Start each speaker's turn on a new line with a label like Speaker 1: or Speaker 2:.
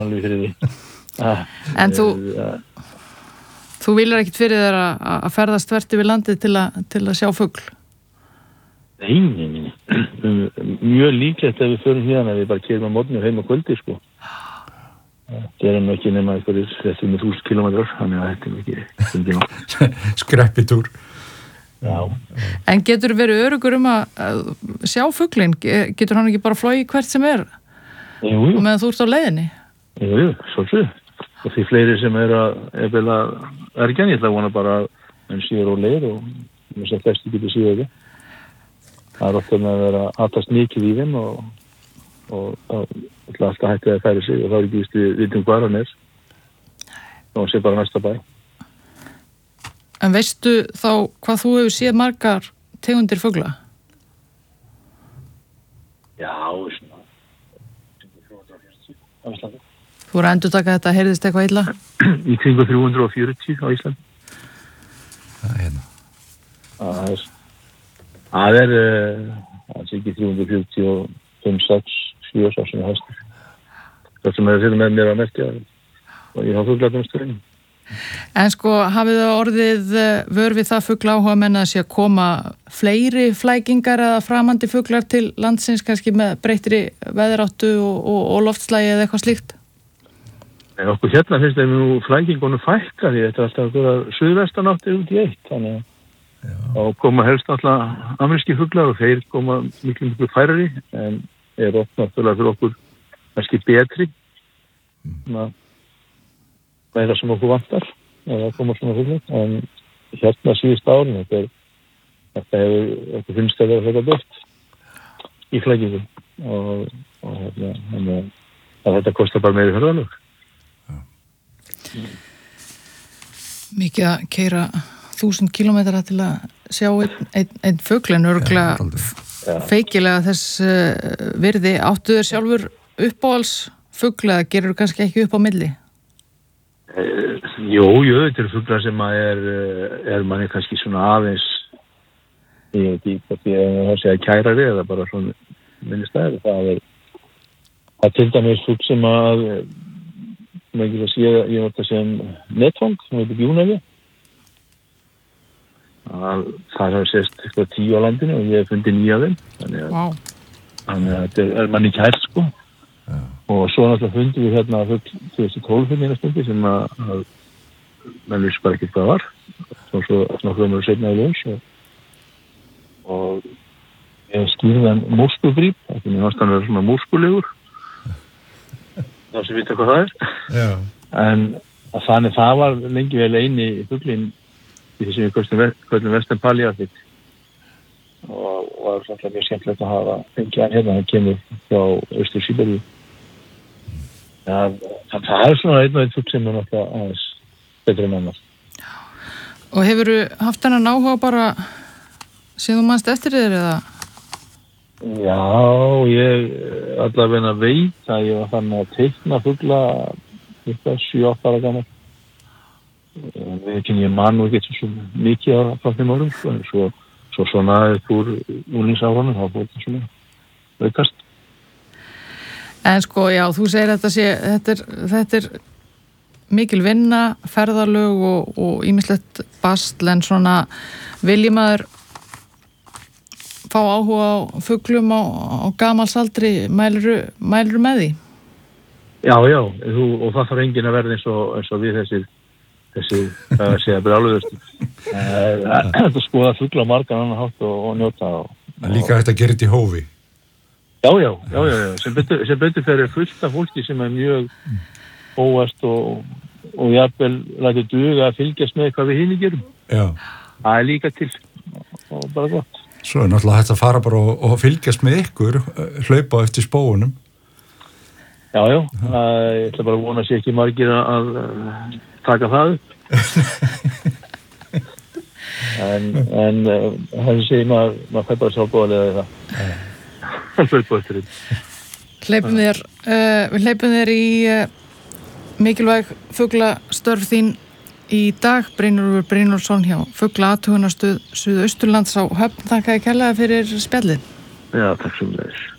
Speaker 1: alveg fyrir því.
Speaker 2: En þú viljur ekkit fyrir þér að ferðast þvert yfir landið til að sjá fugl?
Speaker 1: Nei. Mjög líklegt ef við förum hérna að við bara keyrum á morgni og heim á kvöldi, sko. Það nú ekki nema einhverjir 1000 kilometrar, þannig að þetta ekki nátt.
Speaker 3: Skreppitúr.
Speaker 1: Já.
Speaker 2: En getur verið öruggur að sjá fuglinn? Getur hann ekki bara flogið hvert sem er?
Speaker 1: Jú.
Speaker 2: Og meðan þú ert á leiðinni?
Speaker 1: Jú, svolítið. Og því fleiri sem að ergjan, ég ætla að vona bara að hann séu á leið og þess að flesti getur síðu ekki. Það ofta með að vera aðtast mikið í þeim og alltaf hætti að færi sig og þá ekki víst við vitum hvað hann og sé bara næsta bæ.
Speaker 2: En veistu þá hvað þú hefur séð margar tegundir fugla?
Speaker 1: Já, svona 340 á Íslandi.
Speaker 2: Þú voru að endurtaka þetta, heyrðist eitthvað illa?
Speaker 1: Í kringu 340 á Íslandi. Það er ekki 340 og 5, 6, 7 sá sem hæstur. Það sem þetta með mér að merkja og ég hafa fuglaðum stöðinu.
Speaker 2: En sko, hafið það orðið vör við það fugla áhuga menn að sé að koma fleiri flækingar eða framandi fuglar til landsins, kannski með breyttri veðráttu og loftslagi eða eitthvað slíkt?
Speaker 1: En okkur hérna finnst þeim nú flækingunum fækka því þetta er alltaf að suðvestanáttir út í eitt, þannig að koma helst alltaf ameríski fuglar og þeir koma miklu færri en er oft náttúrulega fyrir okkur kannski betri meira sem okkur vantar eða koma svona fuglar en hérna síðust árin þetta hefur okkur finnst að vera þetta best í flækingum og þetta kostar bara meiri ferðalög.
Speaker 2: Mikið að keyra 1000 kilometra til að sjá einn fugl en örugglega feikilega þess virði. Áttu þér sjálfur uppáhalds fugl eða gerur kannski ekki upp á milli?
Speaker 1: Jú, þetta eru fuglar sem er manni kannski svona aðeins ég veit ekki hvað því að það sé að kærari eða bara svona minnistæður. Það er til dæmis fugl sem að ég veit að sem netfang sem heitir bjúnaði. Það hefur sést eitthvað 10 á landinu og ég hef fundið 9 af þeim. Þannig að þetta er manni kært, sko. Og svo náttúrulega fundum við hérna fugl 2012 stundi sem að menn vissi bara ekki hvað var. Svo nokkuð seinna í ljós og ég skýrði hann móskugríp, þetta er náttúrulega vera svona móskulegur. Það sem vita hvað það er.
Speaker 3: Já.
Speaker 1: En þannig það var lengi vel eini fuglinn í því sem við köllum Western Palliafic og var svolítið mjög skemmtilegt að hafa fengið hann hérna, hann kemur frá Austur-Síberíu. Það er svona einn fugl sem er náttúrulega aðeins betri en annars.
Speaker 2: Og hefurðu haft þennan áhuga bara síðan þú manst eftir þér eða?
Speaker 1: Já, ég allavega veit að ég var þannig að teikna fugla 7-8 ára gammal. Ég man nú ekki svo mikið frá þeim árum, en svo svona úr úlingsáranum, þá búið þetta svona aukast.
Speaker 2: En sko, já, þú segir þetta er mikil vinna, ferðalög og ýmislegt basl, en svona vilji maður fá áhuga á fuglum á gamalsaldri, mælirðu með því? Já,
Speaker 1: og það þarf enginn að verða eins og við þessi það sé að brjáluðustu. Þetta skoða fugla á margan annan hátt og njóta.
Speaker 3: Líka þetta gerir þetta í hófi?
Speaker 1: Já. Sem betur fyrir fullt af fólki sem er mjög óvast og jafnvel lætur duga að fylgjast með hvað við hinni gerum.
Speaker 3: Já.
Speaker 1: Það er líka til og bara gott.
Speaker 3: Svo er náttúrulega hægt að fara bara og fylgjast með ykkur, hlaupa eftir spóunum.
Speaker 1: Já, ég ætla bara að vona sér ekki margir að taka það upp. en það segir maður fær bara sjálfbóðlega það. Hlaupa eftir þetta.
Speaker 2: Við hleypum þér í mikilvæg fuglastörf þín í dag. Brynjólfur Brynjólfsson hjá Fuglaathugunarstöð Suðausturlands á Höfn. Þakka þér kærlega fyrir spjallið.
Speaker 1: Já, takk sem leiðis.